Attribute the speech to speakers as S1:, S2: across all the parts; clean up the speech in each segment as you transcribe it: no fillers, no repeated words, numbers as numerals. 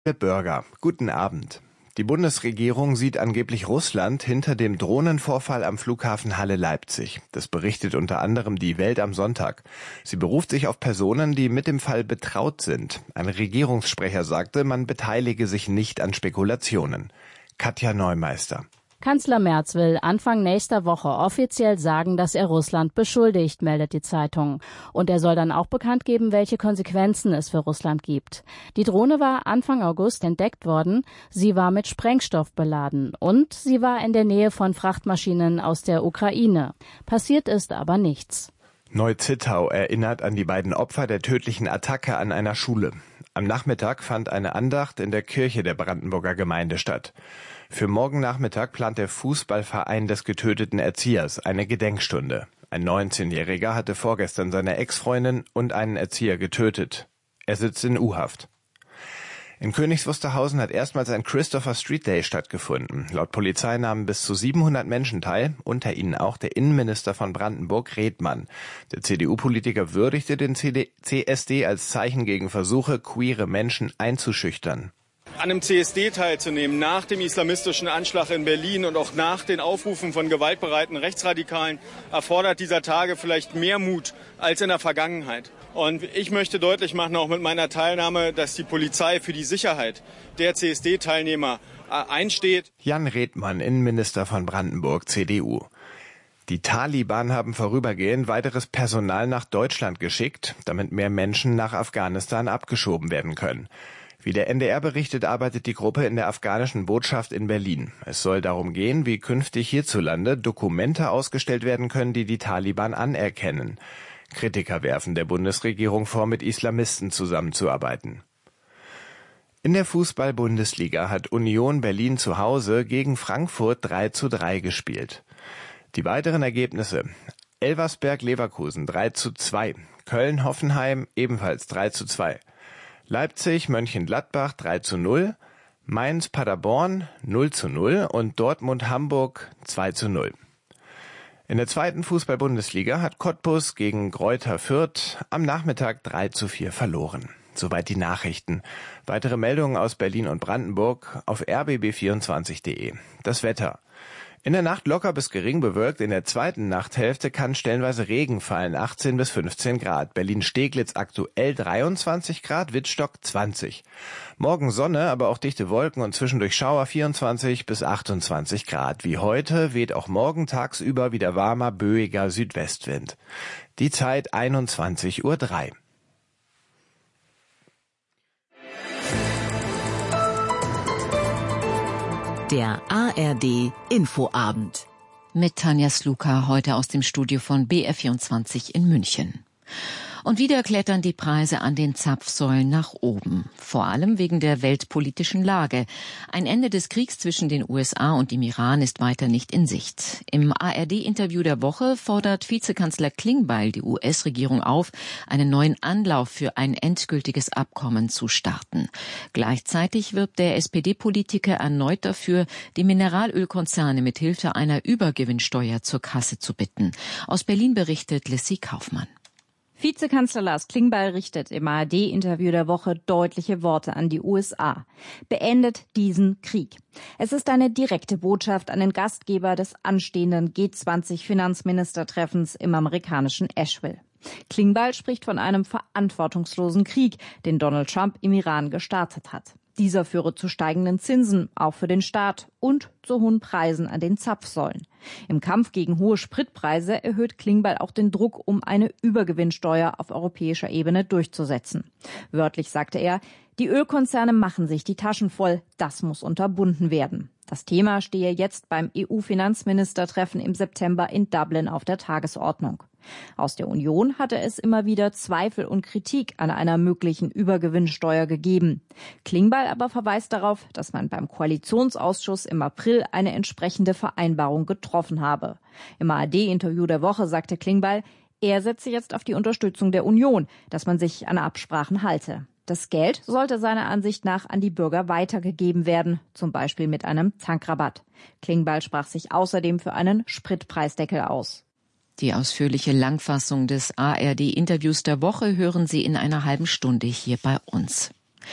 S1: Bürger, guten Abend. Die Bundesregierung sieht angeblich Russland hinter dem Drohnenvorfall am Flughafen Halle-Leipzig. Das berichtet unter anderem die Welt am Sonntag. Sie beruft sich auf Personen, die mit dem Fall betraut sind. Ein Regierungssprecher sagte, man beteilige sich nicht an Spekulationen. Katja Neumeister.
S2: Kanzler Merz will Anfang nächster Woche offiziell sagen, dass er Russland beschuldigt, meldet die Zeitung. Und er soll dann auch bekannt geben, welche Konsequenzen es für Russland gibt. Die Drohne war Anfang August entdeckt worden. Sie war mit Sprengstoff beladen und sie war in der Nähe von Frachtmaschinen aus der Ukraine. Passiert ist aber nichts.
S1: Neu-Zittau erinnert an die beiden Opfer der tödlichen Attacke an einer Schule. Am Nachmittag fand eine Andacht in der Kirche der Brandenburger Gemeinde statt. Für morgen Nachmittag plant der Fußballverein des getöteten Erziehers eine Gedenkstunde. Ein 19-Jähriger hatte vorgestern seine Ex-Freundin und einen Erzieher getötet. Er sitzt in U-Haft. In Königs Wusterhausen hat erstmals ein Christopher Street Day stattgefunden. Laut Polizei nahmen bis zu 700 Menschen teil, unter ihnen auch der Innenminister von Brandenburg, Redmann. Der CDU-Politiker würdigte den CSD als Zeichen gegen Versuche, queere Menschen einzuschüchtern.
S3: An einem CSD teilzunehmen, nach dem islamistischen Anschlag in Berlin und auch nach den Aufrufen von gewaltbereiten Rechtsradikalen, erfordert dieser Tage vielleicht mehr Mut als in der Vergangenheit. Und ich möchte deutlich machen, auch mit meiner Teilnahme, dass die Polizei für die Sicherheit der CSD-Teilnehmer einsteht.
S1: Jan Redmann, Innenminister von Brandenburg, CDU. Die Taliban haben vorübergehend weiteres Personal nach Deutschland geschickt, damit mehr Menschen nach Afghanistan abgeschoben werden können. Wie der NDR berichtet, arbeitet die Gruppe in der afghanischen Botschaft in Berlin. Es soll darum gehen, wie künftig hierzulande Dokumente ausgestellt werden können, die die Taliban anerkennen. Kritiker werfen der Bundesregierung vor, mit Islamisten zusammenzuarbeiten. In der Fußball-Bundesliga hat Union Berlin zu Hause gegen Frankfurt 3:3 gespielt. Die weiteren Ergebnisse: Elversberg-Leverkusen 3:2, Köln-Hoffenheim ebenfalls 3:2, Leipzig-Mönchengladbach 3:0, Mainz-Paderborn 0:0 und Dortmund-Hamburg 2:0. In der zweiten Fußball-Bundesliga hat Cottbus gegen Greuther Fürth am Nachmittag 3:4 verloren. Soweit die Nachrichten. Weitere Meldungen aus Berlin und Brandenburg auf rbb24.de. Das Wetter. In der Nacht locker bis gering bewölkt, in der zweiten Nachthälfte kann stellenweise Regen fallen, 18 bis 15 Grad. Berlin-Steglitz aktuell 23 Grad, Wittstock 20. Morgen Sonne, aber auch dichte Wolken und zwischendurch Schauer, 24 bis 28 Grad. Wie heute weht auch morgen tagsüber wieder warmer, böiger Südwestwind. Die Zeit 21:03 Uhr.
S4: Der ARD Infoabend. Mit Tanja Sluka heute aus dem Studio von BR24 in München. Und wieder klettern die Preise an den Zapfsäulen nach oben. Vor allem wegen der weltpolitischen Lage. Ein Ende des Kriegs zwischen den USA und dem Iran ist weiter nicht in Sicht. Im ARD-Interview der Woche fordert Vizekanzler Klingbeil die US-Regierung auf, einen neuen Anlauf für ein endgültiges Abkommen zu starten. Gleichzeitig wirbt der SPD-Politiker erneut dafür, die Mineralölkonzerne mit Hilfe einer Übergewinnsteuer zur Kasse zu bitten. Aus Berlin berichtet Lissy Kaufmann.
S5: Vizekanzler Lars Klingbeil richtet im ARD-Interview der Woche deutliche Worte an die USA. Beendet diesen Krieg. Es ist eine direkte Botschaft an den Gastgeber des anstehenden G20-Finanzministertreffens im amerikanischen Asheville. Klingbeil spricht von einem verantwortungslosen Krieg, den Donald Trump im Iran gestartet hat. Dieser führe zu steigenden Zinsen, auch für den Staat, und zu hohen Preisen an den Zapfsäulen. Im Kampf gegen hohe Spritpreise erhöht Klingbeil auch den Druck, um eine Übergewinnsteuer auf europäischer Ebene durchzusetzen. Wörtlich sagte er, die Ölkonzerne machen sich die Taschen voll, das muss unterbunden werden. Das Thema stehe jetzt beim EU-Finanzministertreffen im September in Dublin auf der Tagesordnung. Aus der Union hatte es immer wieder Zweifel und Kritik an einer möglichen Übergewinnsteuer gegeben. Klingbeil aber verweist darauf, dass man beim Koalitionsausschuss im April eine entsprechende Vereinbarung getroffen habe. Im ARD-Interview der Woche sagte Klingbeil, er setze jetzt auf die Unterstützung der Union, dass man sich an Absprachen halte. Das Geld sollte seiner Ansicht nach an die Bürger weitergegeben werden, zum Beispiel mit einem Tankrabatt. Klingbeil sprach sich außerdem für einen Spritpreisdeckel aus.
S4: Die ausführliche Langfassung des ARD-Interviews der Woche hören Sie in einer halben Stunde hier bei uns.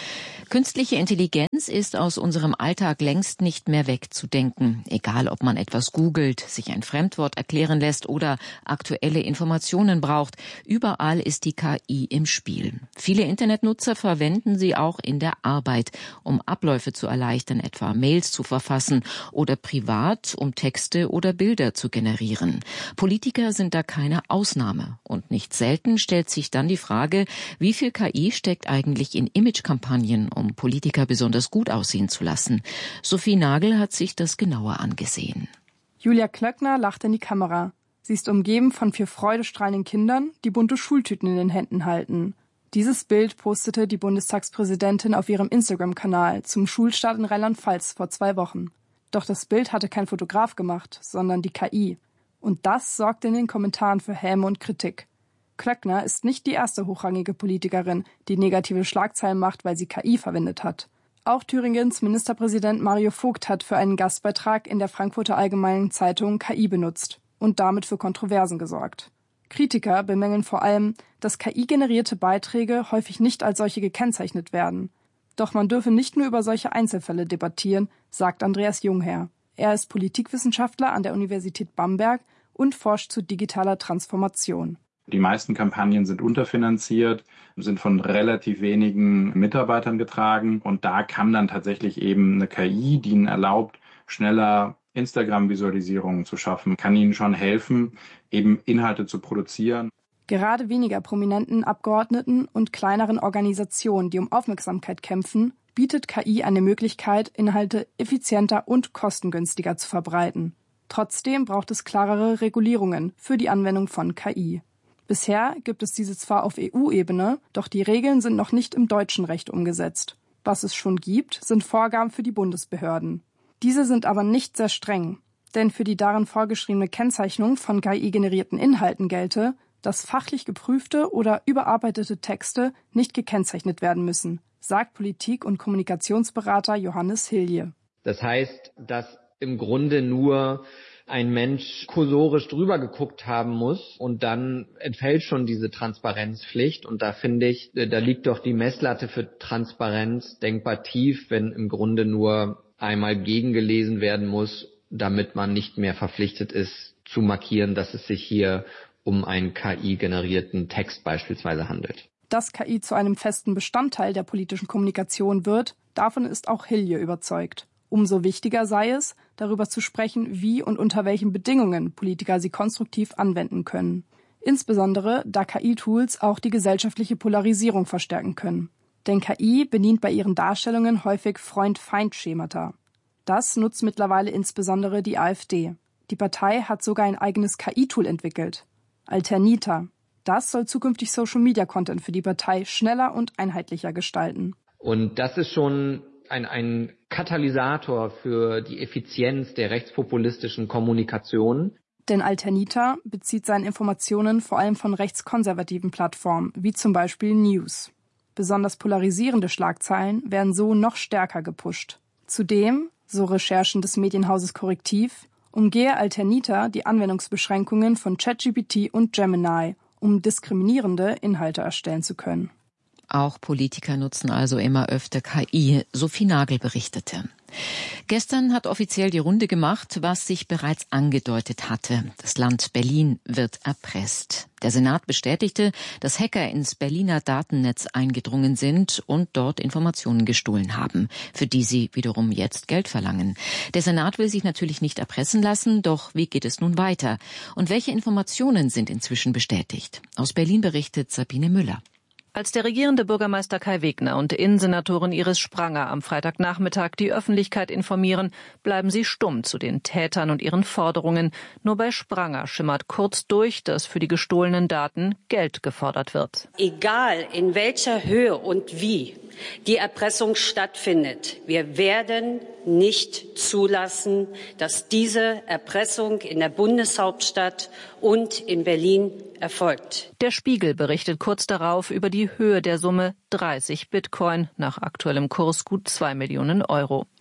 S4: Künstliche Intelligenz ist aus unserem Alltag längst nicht mehr wegzudenken. Egal, ob man etwas googelt, sich ein Fremdwort erklären lässt oder aktuelle Informationen braucht, überall ist die KI im Spiel. Viele Internetnutzer verwenden sie auch in der Arbeit, um Abläufe zu erleichtern, etwa Mails zu verfassen oder privat, um Texte oder Bilder zu generieren. Politiker sind da keine Ausnahme. Und nicht selten stellt sich dann die Frage, wie viel KI steckt eigentlich in Imagekampagnen, um Politiker besonders gut aussehen zu lassen. Sophie Nagel hat sich das genauer angesehen.
S6: Julia Klöckner lacht in die Kamera. Sie ist umgeben von 4 freudestrahlenden Kindern, die bunte Schultüten in den Händen halten. Dieses Bild postete die Bundestagspräsidentin auf ihrem Instagram-Kanal zum Schulstart in Rheinland-Pfalz vor 2 Wochen. Doch das Bild hatte kein Fotograf gemacht, sondern die KI. Und das sorgte in den Kommentaren für Häme und Kritik. Klöckner ist nicht die erste hochrangige Politikerin, die negative Schlagzeilen macht, weil sie KI verwendet hat. Auch Thüringens Ministerpräsident Mario Vogt hat für einen Gastbeitrag in der Frankfurter Allgemeinen Zeitung KI benutzt und damit für Kontroversen gesorgt. Kritiker bemängeln vor allem, dass KI-generierte Beiträge häufig nicht als solche gekennzeichnet werden. Doch man dürfe nicht nur über solche Einzelfälle debattieren, sagt Andreas Jungherr. Er ist Politikwissenschaftler an der Universität Bamberg und forscht zu digitaler Transformation.
S7: Die meisten Kampagnen sind unterfinanziert, sind von relativ wenigen Mitarbeitern getragen. Und da kann dann tatsächlich eben eine KI, die ihnen erlaubt, schneller Instagram-Visualisierungen zu schaffen, kann ihnen schon helfen, eben Inhalte zu produzieren.
S6: Gerade weniger prominenten Abgeordneten und kleineren Organisationen, die um Aufmerksamkeit kämpfen, bietet KI eine Möglichkeit, Inhalte effizienter und kostengünstiger zu verbreiten. Trotzdem braucht es klarere Regulierungen für die Anwendung von KI. Bisher gibt es diese zwar auf EU-Ebene, doch die Regeln sind noch nicht im deutschen Recht umgesetzt. Was es schon gibt, sind Vorgaben für die Bundesbehörden. Diese sind aber nicht sehr streng, denn für die darin vorgeschriebene Kennzeichnung von KI-generierten Inhalten gelte, dass fachlich geprüfte oder überarbeitete Texte nicht gekennzeichnet werden müssen, sagt Politik- und Kommunikationsberater Johannes Hilje.
S8: Das heißt, dass im Grunde nur ein Mensch kursorisch drüber geguckt haben muss und dann entfällt schon diese Transparenzpflicht. Und da finde ich, da liegt doch die Messlatte für Transparenz denkbar tief, wenn im Grunde nur einmal gegengelesen werden muss, damit man nicht mehr verpflichtet ist, zu markieren, dass es sich hier um einen KI-generierten Text beispielsweise handelt.
S6: Dass KI zu einem festen Bestandteil der politischen Kommunikation wird, davon ist auch Hilje überzeugt. Umso wichtiger sei es, darüber zu sprechen, wie und unter welchen Bedingungen Politiker sie konstruktiv anwenden können. Insbesondere, da KI-Tools auch die gesellschaftliche Polarisierung verstärken können. Denn KI bedient bei ihren Darstellungen häufig Freund-Feind-Schemata. Das nutzt mittlerweile insbesondere die AfD. Die Partei hat sogar ein eigenes KI-Tool entwickelt. Alternita. Das soll zukünftig Social-Media-Content für die Partei schneller und einheitlicher gestalten.
S8: Und das ist schon ein Katalysator für die Effizienz der rechtspopulistischen Kommunikation.
S6: Denn Alternita bezieht seine Informationen vor allem von rechtskonservativen Plattformen, wie zum Beispiel News. Besonders polarisierende Schlagzeilen werden so noch stärker gepusht. Zudem, so Recherchen des Medienhauses Korrektiv, umgehe Alternita die Anwendungsbeschränkungen von ChatGPT und Gemini, um diskriminierende Inhalte erstellen zu können.
S4: Auch Politiker nutzen also immer öfter KI, Sophie Nagel berichtete. Gestern hat offiziell die Runde gemacht, was sich bereits angedeutet hatte. Das Land Berlin wird erpresst. Der Senat bestätigte, dass Hacker ins Berliner Datennetz eingedrungen sind und dort Informationen gestohlen haben, für die sie wiederum jetzt Geld verlangen. Der Senat will sich natürlich nicht erpressen lassen, doch wie geht es nun weiter? Und welche Informationen sind inzwischen bestätigt? Aus Berlin berichtet Sabine Müller.
S9: Als der regierende Bürgermeister Kai Wegner und Innensenatorin Iris Spranger am Freitagnachmittag die Öffentlichkeit informieren, bleiben sie stumm zu den Tätern und ihren Forderungen. Nur bei Spranger schimmert kurz durch, dass für die gestohlenen Daten Geld gefordert wird.
S10: Egal in welcher Höhe und wie die Erpressung stattfindet, wir werden nicht zulassen, dass diese Erpressung in der Bundeshauptstadt und in Berlin erfolgt.
S9: Der Spiegel berichtet kurz darauf über die Höhe der Summe 30 Bitcoin, nach aktuellem Kurs gut 2 Millionen Euro.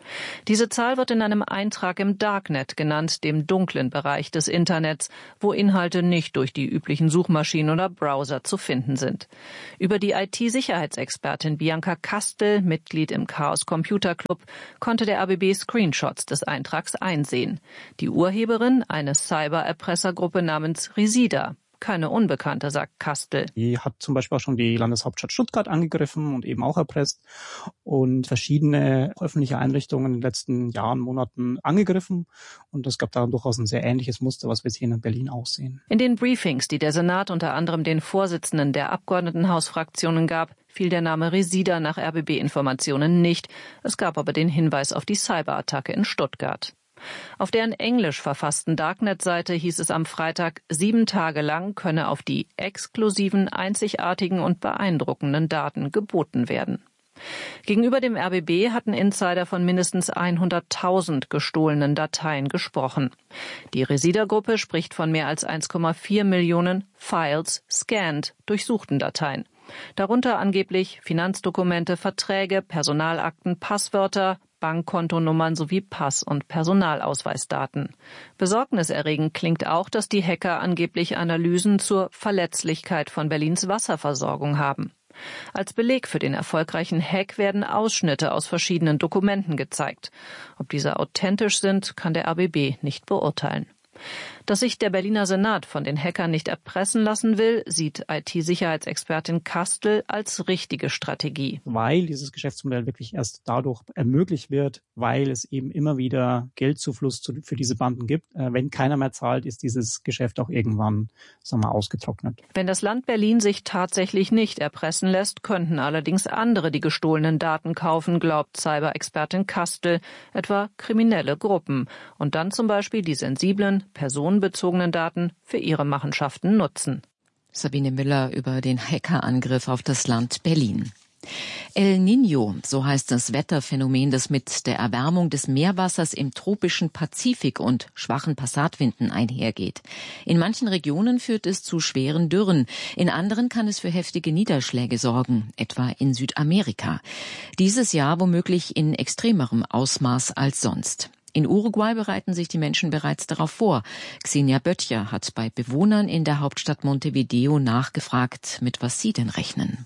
S9: Diese Zahl wird in einem Eintrag im Darknet genannt, dem dunklen Bereich des Internets, wo Inhalte nicht durch die üblichen Suchmaschinen oder Browser zu finden sind. Über die IT-Sicherheitsexpertin Bianca Kastel, Mitglied im Chaos Computer Club, konnte der RBB Screenshots des Eintrags einsehen. Die Urheberin, eine Cyber-Erpressergruppe namens Resida. Keine Unbekannte, sagt Kastel.
S11: Die hat zum Beispiel auch schon die Landeshauptstadt Stuttgart angegriffen und eben auch erpresst und verschiedene öffentliche Einrichtungen in den letzten Jahren, Monaten angegriffen. Und es gab da durchaus ein sehr ähnliches Muster, was wir hier in Berlin auch sehen.
S9: In den Briefings, die der Senat unter anderem den Vorsitzenden der Abgeordnetenhausfraktionen gab, fiel der Name Resida nach RBB-Informationen nicht. Es gab aber den Hinweis auf die Cyberattacke in Stuttgart. Auf der in Englisch verfassten Darknet-Seite hieß es am Freitag, 7 Tage lang könne auf die exklusiven, einzigartigen und beeindruckenden Daten geboten werden. Gegenüber dem RBB hatten Insider von mindestens 100.000 gestohlenen Dateien gesprochen. Die Resida-Gruppe spricht von mehr als 1,4 Millionen Files scanned, durchsuchten Dateien. Darunter angeblich Finanzdokumente, Verträge, Personalakten, Passwörter, Bankkontonummern sowie Pass- und Personalausweisdaten. Besorgniserregend klingt auch, dass die Hacker angeblich Analysen zur Verletzlichkeit von Berlins Wasserversorgung haben. Als Beleg für den erfolgreichen Hack werden Ausschnitte aus verschiedenen Dokumenten gezeigt. Ob diese authentisch sind, kann der RBB nicht beurteilen. Dass sich der Berliner Senat von den Hackern nicht erpressen lassen will, sieht IT-Sicherheitsexpertin Kastel als richtige Strategie.
S11: Weil dieses Geschäftsmodell wirklich erst dadurch ermöglicht wird, weil es eben immer wieder Geldzufluss für diese Banden gibt. Wenn keiner mehr zahlt, ist dieses Geschäft auch irgendwann, ausgetrocknet.
S9: Wenn das Land Berlin sich tatsächlich nicht erpressen lässt, könnten allerdings andere die gestohlenen Daten kaufen, glaubt Cyber-Expertin Kastel, etwa kriminelle Gruppen. Und dann zum Beispiel die sensiblen, personenbezogenen Daten für ihre Machenschaften nutzen.
S4: Sabine Müller über den Hackerangriff auf das Land Berlin. El Niño, so heißt das Wetterphänomen, das mit der Erwärmung des Meerwassers im tropischen Pazifik und schwachen Passatwinden einhergeht. In manchen Regionen führt es zu schweren Dürren, in anderen kann es für heftige Niederschläge sorgen, etwa in Südamerika. Dieses Jahr womöglich in extremerem Ausmaß als sonst. In Uruguay bereiten sich die Menschen bereits darauf vor. Xenia Böttcher hat bei Bewohnern in der Hauptstadt Montevideo nachgefragt, mit was sie denn rechnen.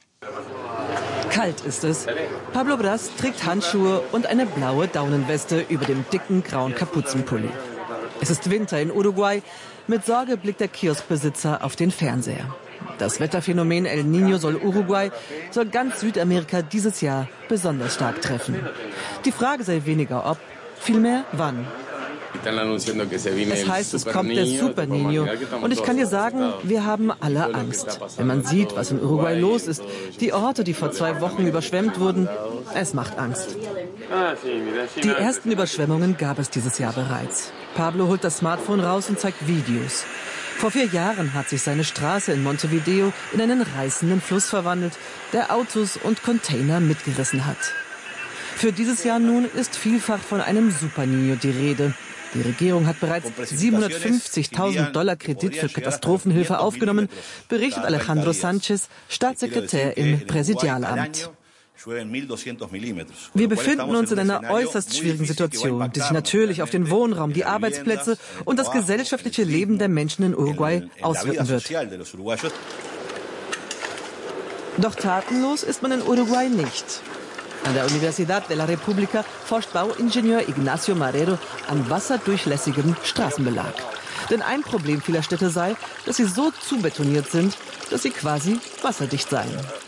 S12: Kalt ist es. Pablo Bras trägt Handschuhe und eine blaue Daunenweste über dem dicken grauen Kapuzenpulli. Es ist Winter in Uruguay. Mit Sorge blickt der Kioskbesitzer auf den Fernseher. Das Wetterphänomen El Niño soll ganz Südamerika dieses Jahr besonders stark treffen. Die Frage sei weniger ob, vielmehr wann. Es heißt, es kommt der Super Niño. Und ich kann dir sagen, wir haben alle Angst. Wenn man sieht, was in Uruguay los ist, die Orte, die vor 2 Wochen überschwemmt wurden, es macht Angst. Die ersten Überschwemmungen gab es dieses Jahr bereits. Pablo holt das Smartphone raus und zeigt Videos. Vor 4 Jahren hat sich seine Straße in Montevideo in einen reißenden Fluss verwandelt, der Autos und Container mitgerissen hat. Für dieses Jahr nun ist vielfach von einem Super Niño die Rede. Die Regierung hat bereits $750.000 Kredit für Katastrophenhilfe aufgenommen, berichtet Alejandro Sanchez, Staatssekretär im Präsidialamt. Wir befinden uns in einer äußerst schwierigen Situation, die sich natürlich auf den Wohnraum, die Arbeitsplätze und das gesellschaftliche Leben der Menschen in Uruguay auswirken wird. Doch tatenlos ist man in Uruguay nicht. An der Universidad de la República forscht Bauingenieur Ignacio Marrero an wasserdurchlässigem Straßenbelag. Denn ein Problem vieler Städte sei, dass sie so zubetoniert sind, dass sie quasi wasserdicht seien.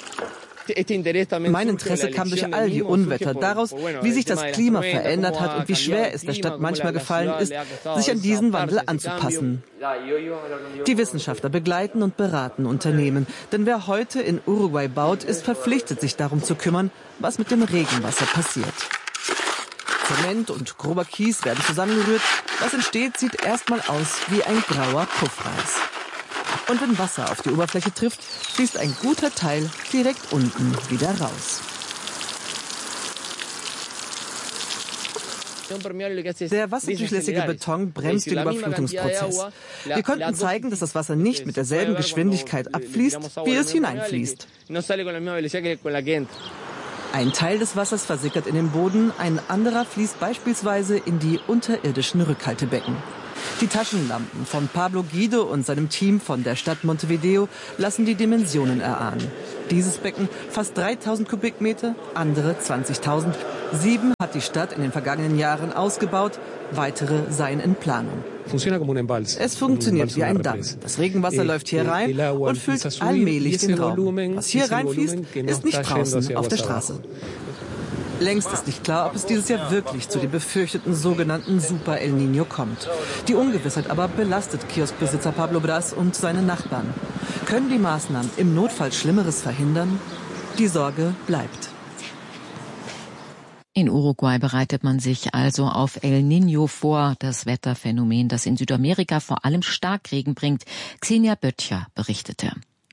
S12: Mein Interesse kam durch all die Unwetter daraus, wie sich das Klima verändert hat und wie schwer es der Stadt manchmal gefallen ist, sich an diesen Wandel anzupassen. Die Wissenschaftler begleiten und beraten Unternehmen, denn wer heute in Uruguay baut, ist verpflichtet, sich darum zu kümmern, was mit dem Regenwasser passiert. Zement und grober Kies werden zusammengerührt. Was entsteht, sieht erstmal aus wie ein grauer Puffreis. Und wenn Wasser auf die Oberfläche trifft, fließt ein guter Teil direkt unten wieder raus. Der wasserdurchlässige Beton bremst den Überflutungsprozess. Wir konnten zeigen, dass das Wasser nicht mit derselben Geschwindigkeit abfließt, wie es hineinfließt. Ein Teil des Wassers versickert in den Boden, ein anderer fließt beispielsweise in die unterirdischen Rückhaltebecken. Die Taschenlampen von Pablo Guido und seinem Team von der Stadt Montevideo lassen die Dimensionen erahnen. Dieses Becken fast 3000 Kubikmeter, andere 20.000. 7 hat die Stadt in den vergangenen Jahren ausgebaut, weitere seien in Planung. Es funktioniert wie ein Damm. Das Regenwasser läuft hier rein und füllt allmählich den Raum. Was hier reinfließt, ist nicht draußen auf der Straße. Längst ist nicht klar, ob es dieses Jahr wirklich zu dem befürchteten sogenannten Super El Niño kommt. Die Ungewissheit aber belastet Kioskbesitzer Pablo Bras und seine Nachbarn. Können die Maßnahmen im Notfall Schlimmeres verhindern? Die Sorge bleibt.
S4: In Uruguay bereitet man sich also auf El Niño vor, das Wetterphänomen, das in Südamerika vor allem Starkregen bringt. Xenia Böttcher berichtete.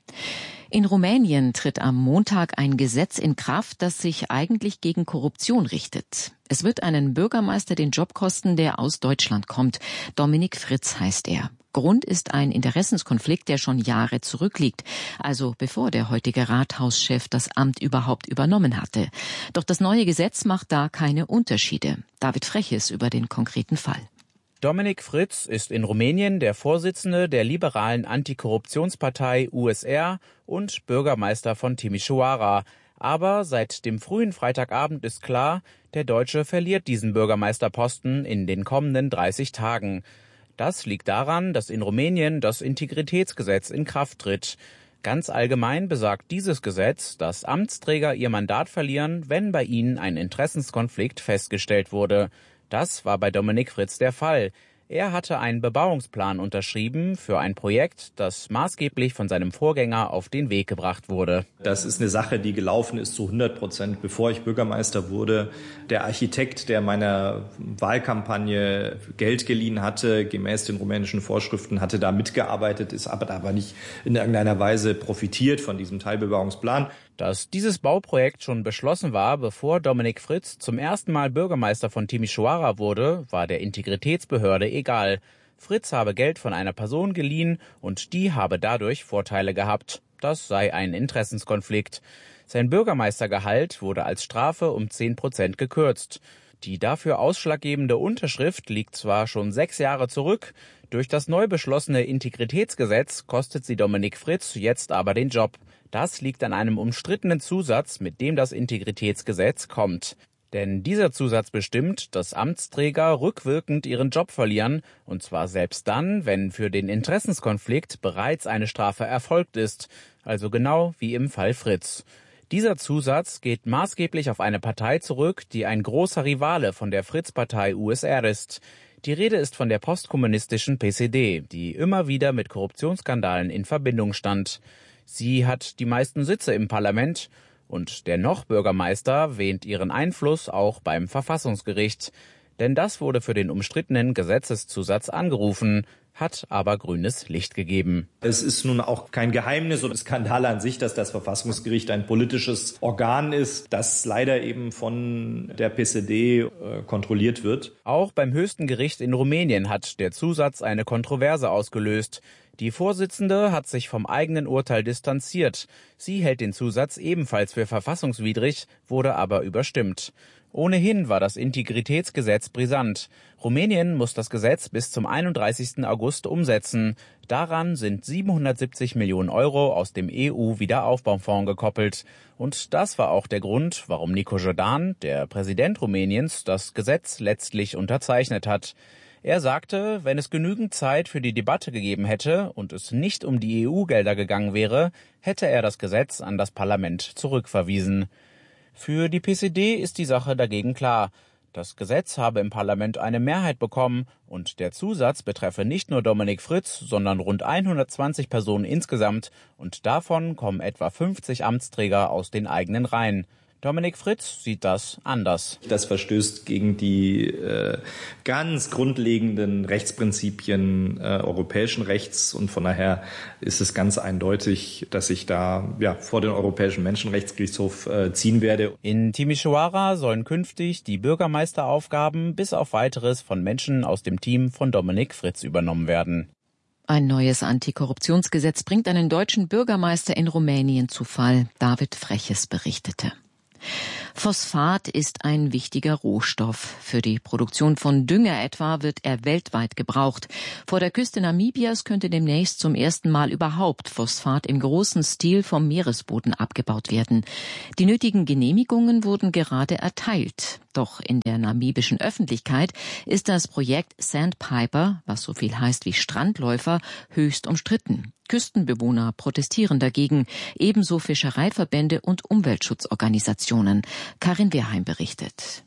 S4: In Rumänien tritt am Montag ein Gesetz in Kraft, das sich eigentlich gegen Korruption richtet. Es wird einen Bürgermeister den Job kosten, der aus Deutschland kommt. Dominik Fritz heißt er. Grund ist ein Interessenskonflikt, der schon Jahre zurückliegt, also bevor der heutige Rathauschef das Amt überhaupt übernommen hatte. Doch das neue Gesetz macht da keine Unterschiede. David Freches über den konkreten Fall.
S13: Dominik Fritz ist in Rumänien der Vorsitzende der liberalen Antikorruptionspartei USR und Bürgermeister von Timișoara. Aber seit dem frühen Freitagabend ist klar, der Deutsche verliert diesen Bürgermeisterposten in den kommenden 30 Tagen. Das liegt daran, dass in Rumänien das Integritätsgesetz in Kraft tritt. Ganz allgemein besagt dieses Gesetz, dass Amtsträger ihr Mandat verlieren, wenn bei ihnen ein Interessenskonflikt festgestellt wurde. Das war bei Dominik Fritz der Fall. Er hatte einen Bebauungsplan unterschrieben für ein Projekt, das maßgeblich von seinem Vorgänger auf den Weg gebracht wurde.
S14: Das ist eine Sache, die gelaufen ist zu 100%, bevor ich Bürgermeister wurde. Der Architekt, der meiner Wahlkampagne Geld geliehen hatte, gemäß den rumänischen Vorschriften, hatte da mitgearbeitet, ist aber nicht in irgendeiner Weise profitiert von diesem Teilbebauungsplan.
S13: Dass dieses Bauprojekt schon beschlossen war, bevor Dominik Fritz zum ersten Mal Bürgermeister von Timișoara wurde, war der Integritätsbehörde egal. Fritz habe Geld von einer Person geliehen und die habe dadurch Vorteile gehabt. Das sei ein Interessenskonflikt. Sein Bürgermeistergehalt wurde als Strafe um 10% gekürzt. Die dafür ausschlaggebende Unterschrift liegt zwar schon 6 Jahre zurück, durch das neu beschlossene Integritätsgesetz kostet sie Dominik Fritz jetzt aber den Job. Das liegt an einem umstrittenen Zusatz, mit dem das Integritätsgesetz kommt. Denn dieser Zusatz bestimmt, dass Amtsträger rückwirkend ihren Job verlieren, und zwar selbst dann, wenn für den Interessenskonflikt bereits eine Strafe erfolgt ist, also genau wie im Fall Fritz. Dieser Zusatz geht maßgeblich auf eine Partei zurück, die ein großer Rivale von der Fritz-Partei USR ist. Die Rede ist von der postkommunistischen PCD, die immer wieder mit Korruptionsskandalen in Verbindung stand. Sie hat die meisten Sitze im Parlament und der Noch-Bürgermeister wähnt ihren Einfluss auch beim Verfassungsgericht. Denn das wurde für den umstrittenen Gesetzeszusatz angerufen, hat aber grünes Licht gegeben.
S14: Es ist nun auch kein Geheimnis oder Skandal an sich, dass das Verfassungsgericht ein politisches Organ ist, das leider eben von der PCD kontrolliert wird.
S13: Auch beim höchsten Gericht in Rumänien hat der Zusatz eine Kontroverse ausgelöst. Die Vorsitzende hat sich vom eigenen Urteil distanziert. Sie hält den Zusatz ebenfalls für verfassungswidrig, wurde aber überstimmt. Ohnehin war das Integritätsgesetz brisant. Rumänien muss das Gesetz bis zum 31. August umsetzen. Daran sind 770 Millionen Euro aus dem EU-Wiederaufbaufonds gekoppelt. Und das war auch der Grund, warum Nicu Jordan, der Präsident Rumäniens, das Gesetz letztlich unterzeichnet hat. Er sagte, wenn es genügend Zeit für die Debatte gegeben hätte und es nicht um die EU-Gelder gegangen wäre, hätte er das Gesetz an das Parlament zurückverwiesen. Für die PCD ist die Sache dagegen klar. Das Gesetz habe im Parlament eine Mehrheit bekommen und der Zusatz betreffe nicht nur Dominik Fritz, sondern rund 120 Personen insgesamt und davon kommen etwa 50 Amtsträger aus den eigenen Reihen. Dominik Fritz sieht das anders.
S14: Das verstößt gegen die ganz grundlegenden Rechtsprinzipien europäischen Rechts und von daher ist es ganz eindeutig, dass ich da vor den Europäischen Menschenrechtsgerichtshof ziehen werde.
S13: In Timișoara sollen künftig die Bürgermeisteraufgaben bis auf Weiteres von Menschen aus dem Team von Dominik Fritz übernommen werden.
S4: Ein neues Antikorruptionsgesetz bringt einen deutschen Bürgermeister in Rumänien zu Fall. David Freches berichtete. Phosphat ist ein wichtiger Rohstoff. Für die Produktion von Dünger etwa wird er weltweit gebraucht. Vor der Küste Namibias könnte demnächst zum ersten Mal überhaupt Phosphat im großen Stil vom Meeresboden abgebaut werden. Die nötigen Genehmigungen wurden gerade erteilt. Doch in der namibischen Öffentlichkeit ist das Projekt Sandpiper, was so viel heißt wie Strandläufer, höchst umstritten. Küstenbewohner protestieren dagegen, ebenso Fischereiverbände und Umweltschutzorganisationen. Karin Wehrheim berichtet.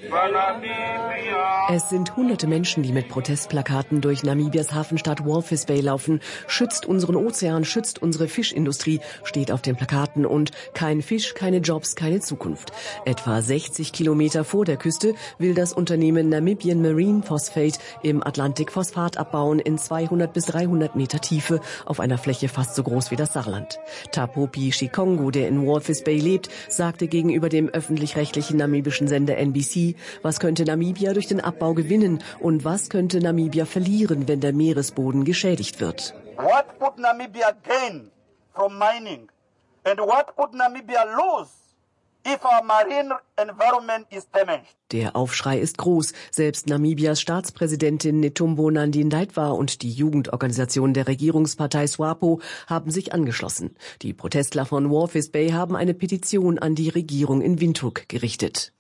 S15: Es sind hunderte Menschen, die mit Protestplakaten durch Namibias Hafenstadt Walvis Bay laufen. Schützt unseren Ozean, schützt unsere Fischindustrie, steht auf den Plakaten, und kein Fisch, keine Jobs, keine Zukunft. Etwa 60 Kilometer vor der Küste will das Unternehmen Namibian Marine Phosphate im Atlantik Phosphat abbauen in 200 bis 300 Meter Tiefe auf einer Fläche fast so groß wie das Saarland. Tapopi Shikongo, der in Walvis Bay lebt, sagte gegenüber dem öffentlich-rechtlichen namibischen Sender NBC, was könnte Namibia durch den Abbau gewinnen und was könnte Namibia verlieren, wenn der Meeresboden geschädigt wird.
S16: What would Namibia gain from mining and what would Namibia lose if our marine environment is damaged?
S15: Der Aufschrei ist groß. Selbst Namibias Staatspräsidentin Netumbo Nandi-Ndaitwah und die Jugendorganisation der Regierungspartei SWAPO haben sich angeschlossen. Die Protestler von Walvis Bay haben eine Petition an die Regierung in Windhoek gerichtet.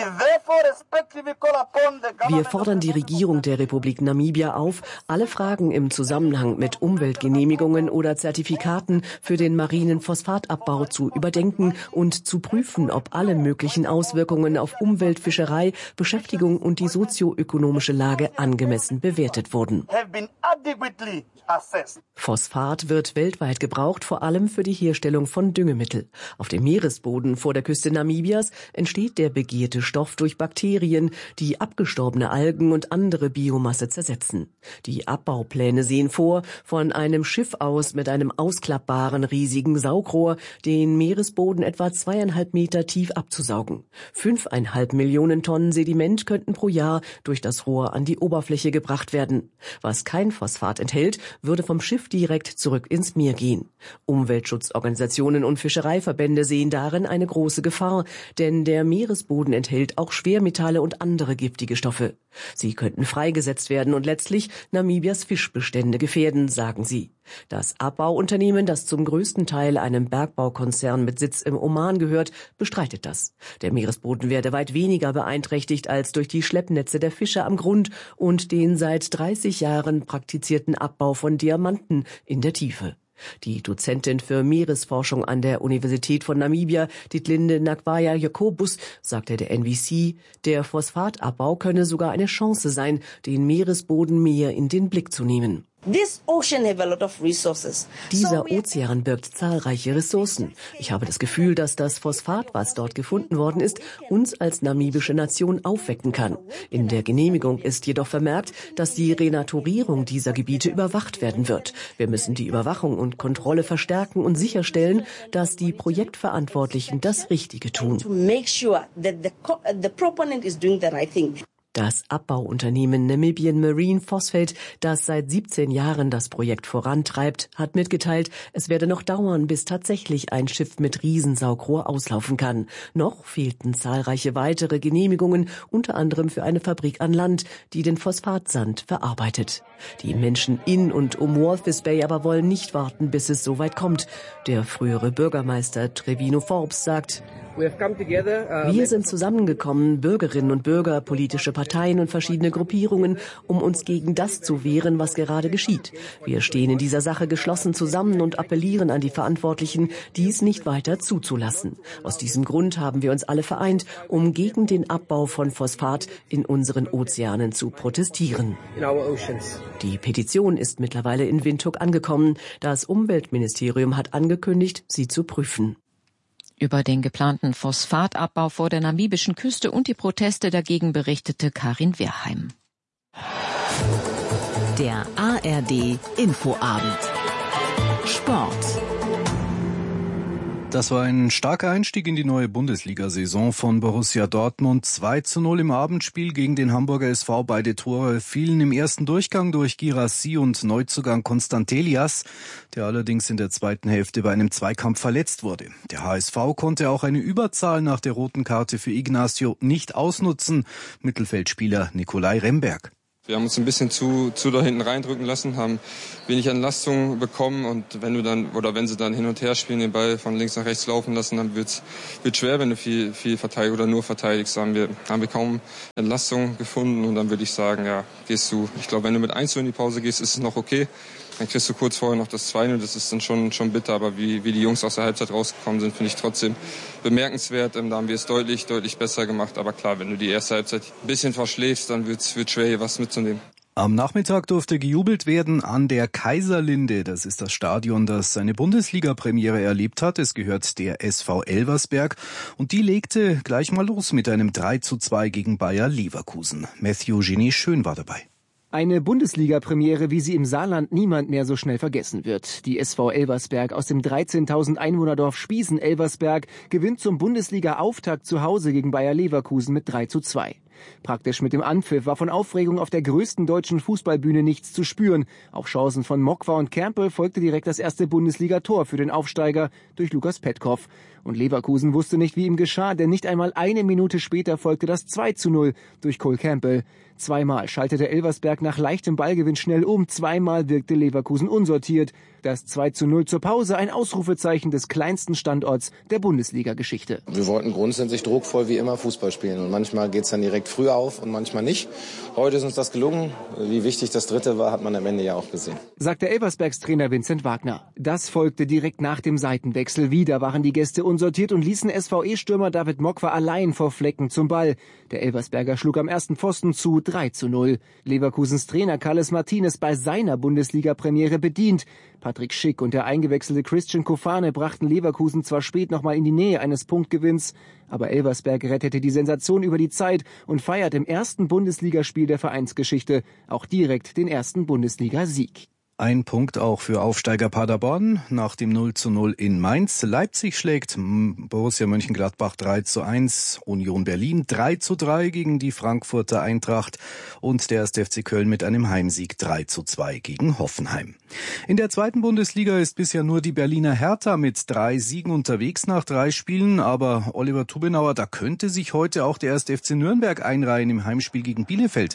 S15: Wir fordern die Regierung der Republik Namibia auf, alle Fragen im Zusammenhang mit Umweltgenehmigungen oder Zertifikaten für den marinen Phosphatabbau zu überdenken und zu prüfen, ob alle möglichen Auswirkungen auf Umwelt, Fischerei, Beschäftigung und die sozioökonomische Lage angemessen bewertet wurden. Phosphat wird weltweit gebraucht, vor allem für die Herstellung von Düngemittel. Auf dem Meeresboden vor der Küste Namibias entsteht der begehrte Stoff durch Bakterien, die abgestorbene Algen und andere Biomasse zersetzen. Die Abbaupläne sehen vor, von einem Schiff aus mit einem ausklappbaren riesigen Saugrohr den Meeresboden etwa 2,5 Meter tief abzusaugen. 5,5 Millionen Tonnen Sediment könnten pro Jahr durch das Rohr an die Oberfläche gebracht werden. Was kein Phosphat enthält, würde vom Schiff direkt zurück ins Meer gehen. Umweltschutzorganisationen und Fischereiverbände sehen darin eine große Gefahr, denn der Meeresboden enthält auch Schwermetalle und andere giftige Stoffe. Sie könnten freigesetzt werden und letztlich Namibias Fischbestände gefährden, sagen sie. Das Abbauunternehmen, das zum größten Teil einem Bergbaukonzern mit Sitz im Oman gehört, bestreitet das. Der Meeresboden werde weit weniger beeinträchtigt als durch die Schleppnetze der Fischer am Grund und den seit 30 Jahren praktizierten Abbau von Diamanten in der Tiefe. Die Dozentin für Meeresforschung an der Universität von Namibia, Ditlinde Nakwaya Jakobus, sagte der NBC, der Phosphatabbau könne sogar eine Chance sein, den Meeresboden mehr in den Blick zu nehmen. Dieser Ozean birgt zahlreiche Ressourcen. Ich habe das Gefühl, dass das Phosphat, was dort gefunden worden ist, uns als namibische Nation aufwecken kann. In der Genehmigung ist jedoch vermerkt, dass die Renaturierung dieser Gebiete überwacht werden wird. Wir müssen die Überwachung und Kontrolle verstärken und sicherstellen, dass die Projektverantwortlichen das Richtige tun. Das Abbauunternehmen Namibian Marine Phosphate, das seit 17 Jahren das Projekt vorantreibt, hat mitgeteilt, es werde noch dauern, bis tatsächlich ein Schiff mit Riesensaugrohr auslaufen kann. Noch fehlten zahlreiche weitere Genehmigungen, unter anderem für eine Fabrik an Land, die den Phosphatsand verarbeitet. Die Menschen in und um Walvis Bay aber wollen nicht warten, bis es so weit kommt. Der frühere Bürgermeister Trevino Forbes sagt: Wir sind zusammengekommen, Bürgerinnen und Bürger, politische Parteien und verschiedene Gruppierungen, um uns gegen das zu wehren, was gerade geschieht. Wir stehen in dieser Sache geschlossen zusammen und appellieren an die Verantwortlichen, dies nicht weiter zuzulassen. Aus diesem Grund haben wir uns alle vereint, um gegen den Abbau von Phosphat in unseren Ozeanen zu protestieren. Die Petition ist mittlerweile in Windhoek angekommen. Das Umweltministerium hat angekündigt, sie zu prüfen.
S4: Über den geplanten Phosphatabbau vor der namibischen Küste und die Proteste dagegen berichtete Karin Wehrheim.
S17: Der ARD Infoabend. Sport. Das war ein starker Einstieg in die neue Bundesliga-Saison von Borussia Dortmund. 2:0 im Abendspiel gegen den Hamburger SV. Beide Tore fielen im ersten Durchgang durch Guirassy und Neuzugang Constantelias, der allerdings in der zweiten Hälfte bei einem Zweikampf verletzt wurde. Der HSV konnte auch eine Überzahl nach der roten Karte für Ignacio nicht ausnutzen. Mittelfeldspieler Nikolai Remberg.
S18: Wir haben uns ein bisschen zu da hinten reindrücken lassen, haben wenig Entlastung bekommen und wenn sie dann hin und her spielen, den Ball von links nach rechts laufen lassen, dann wird's schwer, wenn du viel verteidigst oder nur verteidigst. Haben wir kaum Entlastung gefunden und dann würde ich sagen, ja, ich glaube, wenn du mit 1:0 in die Pause gehst, ist es noch okay. Dann kriegst du kurz vorher noch das 2:0, das ist dann schon bitter, aber wie die Jungs aus der Halbzeit rausgekommen sind, finde ich trotzdem bemerkenswert. Da haben wir es deutlich besser gemacht, aber klar, wenn du die erste Halbzeit ein bisschen verschläfst, dann wird's schwer, hier was mitzunehmen.
S17: Am Nachmittag durfte gejubelt werden an der Kaiserlinde. Das ist das Stadion, das seine Bundesliga-Premiere erlebt hat. Es gehört der SV Elversberg und die legte gleich mal los mit einem 3:2 gegen Bayer Leverkusen. Matthew Genie Schön war dabei.
S19: Eine Bundesliga-Premiere, wie sie im Saarland niemand mehr so schnell vergessen wird. Die SV Elversberg aus dem 13.000 Einwohnerdorf Spiesen-Elversberg gewinnt zum Bundesliga-Auftakt zu Hause gegen Bayer Leverkusen mit 3:2. Praktisch mit dem Anpfiff war von Aufregung auf der größten deutschen Fußballbühne nichts zu spüren. Auf Chancen von Mokwa und Kermpel folgte direkt das erste Bundesliga-Tor für den Aufsteiger durch Lukas Petkoff. Und Leverkusen wusste nicht, wie ihm geschah, denn nicht einmal eine Minute später folgte das 2:0 durch Cole Campbell. Zweimal schaltete Elversberg nach leichtem Ballgewinn schnell um, zweimal wirkte Leverkusen unsortiert. Das 2:0 zur Pause, ein Ausrufezeichen des kleinsten Standorts der Bundesliga-Geschichte.
S20: Wir wollten grundsätzlich druckvoll wie immer Fußball spielen und manchmal geht's dann direkt früh auf und manchmal nicht. Heute ist uns das gelungen. Wie wichtig das dritte war, hat man am Ende ja auch gesehen.
S19: Sagt der Elversbergs Trainer Vincent Wagner. Das folgte direkt nach dem Seitenwechsel. Wieder waren die Gäste unsortiert und ließen SVE-Stürmer David Mokwa allein vor Flecken zum Ball. Der Elversberger schlug am ersten Pfosten zu 3:0. Leverkusens Trainer Carles Martinez bei seiner Bundesliga-Premiere bedient. Patrick Schick und der eingewechselte Christian Kofane brachten Leverkusen zwar spät nochmal in die Nähe eines Punktgewinns, aber Elversberg rettete die Sensation über die Zeit und feiert im ersten Bundesligaspiel der Vereinsgeschichte auch direkt den ersten Bundesliga-Sieg.
S17: Ein Punkt auch für Aufsteiger Paderborn nach dem 0:0 in Mainz. Leipzig schlägt Borussia Mönchengladbach 3:1, Union Berlin 3:3 gegen die Frankfurter Eintracht und der 1. FC Köln mit einem Heimsieg 3:2 gegen Hoffenheim. In der zweiten Bundesliga ist bisher nur die Berliner Hertha mit 3 Siegen unterwegs nach 3 Spielen, aber Oliver Tubenauer, da könnte sich heute auch der 1. FC Nürnberg einreihen im Heimspiel gegen Bielefeld.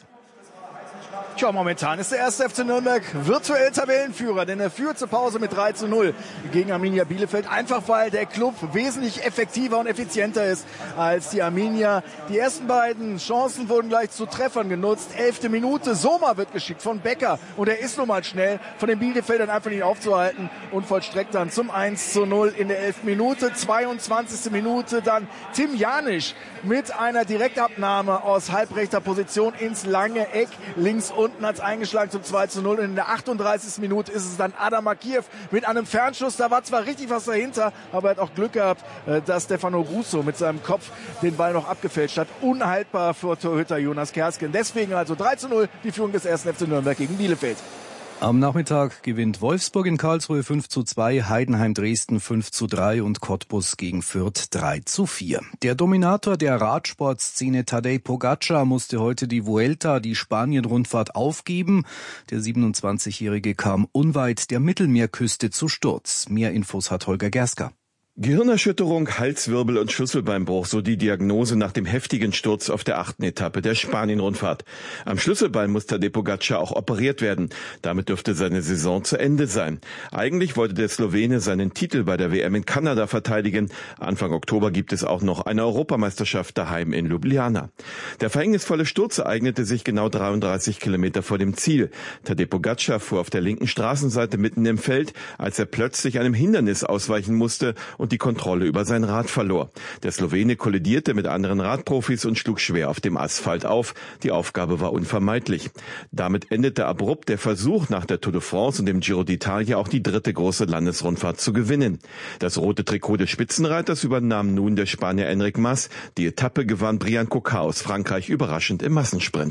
S21: Tja, momentan ist der 1. FC Nürnberg virtuell Tabellenführer, denn er führt zur Pause mit 3:0 gegen Arminia Bielefeld. Einfach weil der Club wesentlich effektiver und effizienter ist als die Arminia. Die ersten beiden Chancen wurden gleich zu Treffern genutzt. 11. Minute, Sommer wird geschickt von Becker und er ist nun mal schnell von den Bielefeldern einfach nicht aufzuhalten und vollstreckt dann zum 1:0 in der 11. Minute. 22. Minute dann Tim Janisch mit einer Direktabnahme aus halbrechter Position ins lange Eck. Links unten hat es eingeschlagen zum 2:0. Und in der 38. Minute ist es dann Adam Akiev mit einem Fernschuss. Da war zwar richtig was dahinter, aber er hat auch Glück gehabt, dass Stefano Russo mit seinem Kopf den Ball noch abgefälscht hat. Unhaltbar für Torhüter Jonas Kersken. Deswegen also 3:0 die Führung des 1. FC Nürnberg gegen Bielefeld.
S17: Am Nachmittag gewinnt Wolfsburg in Karlsruhe 5:2, Heidenheim Dresden 5:3 und Cottbus gegen Fürth 3:4. Der Dominator der Radsportszene Tadej Pogačar musste heute die Vuelta, die Spanien-Rundfahrt, aufgeben. Der 27-Jährige kam unweit der Mittelmeerküste zu Sturz. Mehr Infos hat Holger Gerska.
S22: Gehirnerschütterung, Halswirbel und Schlüsselbeinbruch, so die Diagnose nach dem heftigen Sturz auf der 8. Etappe der Spanien-Rundfahrt. Am Schlüsselbein muss Tadej Pogačar auch operiert werden. Damit dürfte seine Saison zu Ende sein. Eigentlich wollte der Slowene seinen Titel bei der WM in Kanada verteidigen. Anfang Oktober gibt es auch noch eine Europameisterschaft daheim in Ljubljana. Der verhängnisvolle Sturz ereignete sich genau 33 Kilometer vor dem Ziel. Tadej Pogačar fuhr auf der linken Straßenseite mitten im Feld, als er plötzlich einem Hindernis ausweichen musste und die Kontrolle über sein Rad verlor. Der Slowene kollidierte mit anderen Radprofis und schlug schwer auf dem Asphalt auf. Die Aufgabe war unvermeidlich. Damit endete abrupt der Versuch, nach der Tour de France und dem Giro d'Italia auch die dritte große Landesrundfahrt zu gewinnen. Das rote Trikot des Spitzenreiters übernahm nun der Spanier Enric Mas. Die Etappe gewann Brian Coquard aus Frankreich überraschend im Massensprint.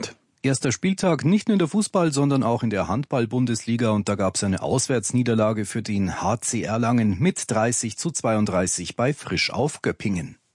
S17: Erster Spieltag nicht nur in der Fußball, sondern auch in der Handball-Bundesliga und da gab es eine Auswärtsniederlage für den HC Erlangen mit 30:32 bei Frisch auf Göppingen.